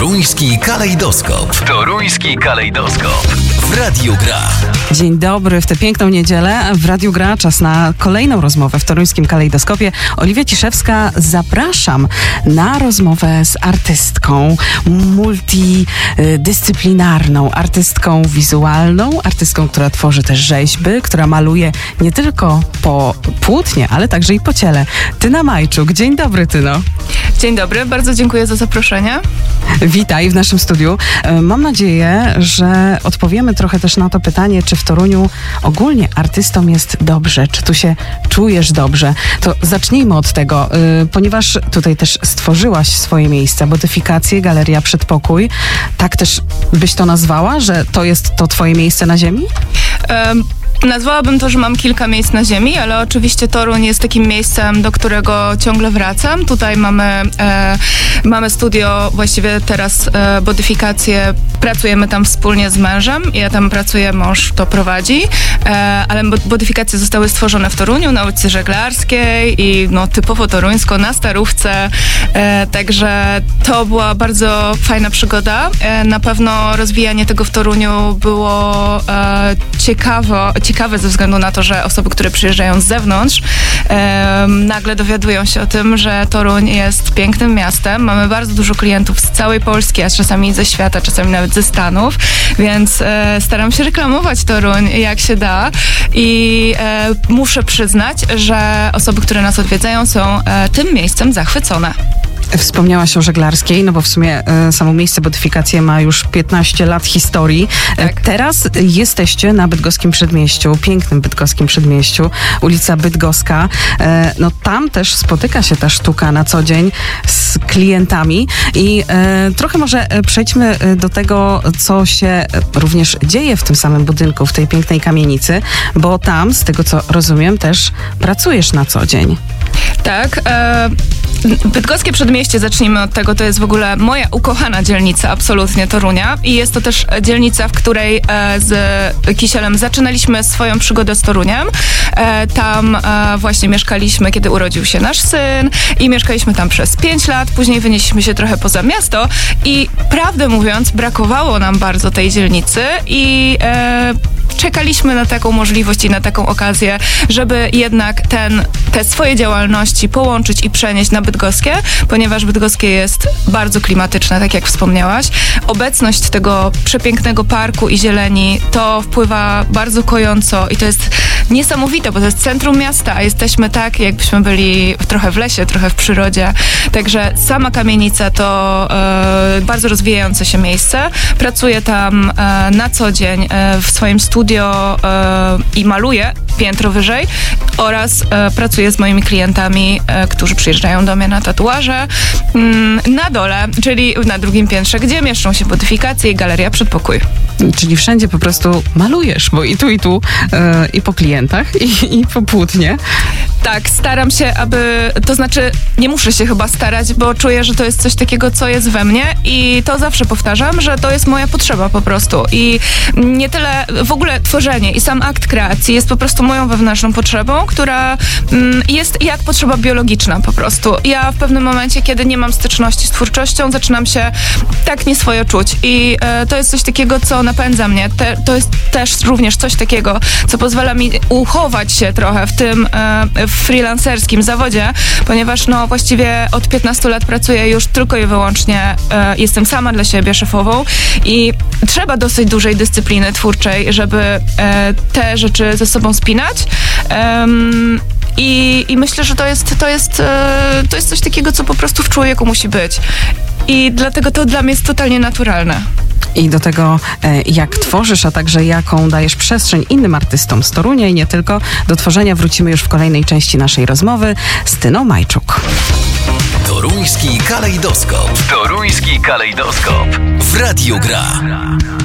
Toruński kalejdoskop. Toruński kalejdoskop. W Radiu Gra. Dzień dobry, w tę piękną niedzielę w Radiu Gra czas na kolejną rozmowę w Toruńskim kalejdoskopie. Oliwia Ciszewska, zapraszam na rozmowę z artystką multidyscyplinarną, artystką wizualną, artystką, która tworzy też rzeźby, która maluje nie tylko po płótnie, ale także i po ciele. Tyna Majczuk. Dzień dobry, Tyno. Dzień dobry, bardzo dziękuję za zaproszenie. Witaj w naszym studiu. Mam nadzieję, że odpowiemy trochę też na to pytanie, czy w Toruniu ogólnie artystom jest dobrze, czy tu się czujesz dobrze. To zacznijmy od tego, ponieważ tutaj też stworzyłaś swoje miejsce, bodyfikację, Galeria Przedpokój. Tak też byś to nazwała, że to jest to twoje miejsce na ziemi? Nazwałabym to, że mam kilka miejsc na ziemi, ale oczywiście Toruń jest takim miejscem, do którego ciągle wracam. Tutaj mamy studio, właściwie teraz bodyfikację. Pracujemy tam wspólnie z mężem. Ja tam pracuję, mąż to prowadzi. Ale bodyfikacje zostały stworzone w Toruniu, na ulicy Żeglarskiej i typowo toruńsko, na Starówce. Także to była bardzo fajna przygoda. Na pewno rozwijanie tego w Toruniu było ciekawe ze względu na to, że osoby, które przyjeżdżają z zewnątrz, nagle dowiadują się o tym, że Toruń jest pięknym miastem. Mamy bardzo dużo klientów z całej Polski, a czasami ze świata, czasami nawet ze Stanów, więc staram się reklamować Toruń jak się da i muszę przyznać, że osoby, które nas odwiedzają, są tym miejscem zachwycone. Wspomniałaś o Żeglarskiej, bo w sumie samo miejsce bodyfikacje ma już 15 lat historii. Tak. Teraz jesteście na Bydgoskim Przedmieściu, pięknym Bydgoskim Przedmieściu, ulica Bydgoska. Tam też spotyka się ta sztuka na co dzień z klientami i trochę może przejdźmy do tego, co się również dzieje w tym samym budynku, w tej pięknej kamienicy, bo tam, z tego co rozumiem, też pracujesz na co dzień. Tak. Bydgoskie Przedmieście, zacznijmy od tego, to jest w ogóle moja ukochana dzielnica absolutnie Torunia i jest to też dzielnica, w której z Kisielem zaczynaliśmy swoją przygodę z Toruniem. Tam właśnie mieszkaliśmy, kiedy urodził się nasz syn i mieszkaliśmy tam przez 5 lat, później wynieśliśmy się trochę poza miasto i prawdę mówiąc brakowało nam bardzo tej dzielnicy i czekaliśmy na taką możliwość i na taką okazję, żeby jednak te swoje działalności połączyć i przenieść na Bydgoskie, ponieważ Bydgoskie jest bardzo klimatyczne, tak jak wspomniałaś. Obecność tego przepięknego parku i zieleni to wpływa bardzo kojąco i to jest niesamowite, bo to jest centrum miasta, a jesteśmy tak, jakbyśmy byli trochę w lesie, trochę w przyrodzie. Także sama kamienica to bardzo rozwijające się miejsce. Pracuję tam na co dzień w swoim studio i maluję piętro wyżej oraz pracuję z moimi klientami, którzy przyjeżdżają do mnie na tatuaże na dole, czyli na drugim piętrze, gdzie mieszczą się bodyfikacje i Galeria Przedpokój. Czyli wszędzie po prostu malujesz, bo i tu, i po klientach, i po płótnie. Tak, staram się, to znaczy nie muszę się chyba starać, bo czuję, że to jest coś takiego, co jest we mnie i to zawsze powtarzam, że to jest moja potrzeba po prostu i nie tyle w ogóle tworzenie i sam akt kreacji jest po prostu moją wewnętrzną potrzebą, która jest jak potrzeba biologiczna po prostu. Ja w pewnym momencie, kiedy nie mam styczności z twórczością, zaczynam się tak nieswojo czuć i to jest coś takiego, co napędza mnie. To jest też również coś takiego, co pozwala mi uchować się trochę w tym freelancerskim zawodzie, ponieważ właściwie od 15 lat pracuję już tylko i wyłącznie, jestem sama dla siebie szefową i trzeba dosyć dużej dyscypliny twórczej, żeby te rzeczy ze sobą spinać. I myślę, że to jest coś takiego, co po prostu w człowieku musi być. I dlatego to dla mnie jest totalnie naturalne. I do tego, jak tworzysz, a także jaką dajesz przestrzeń innym artystom z Torunia i nie tylko, do tworzenia wrócimy już w kolejnej części naszej rozmowy z Tyną Majczuk. Toruński kalejdoskop. Toruński kalejdoskop. W Radiu Gra.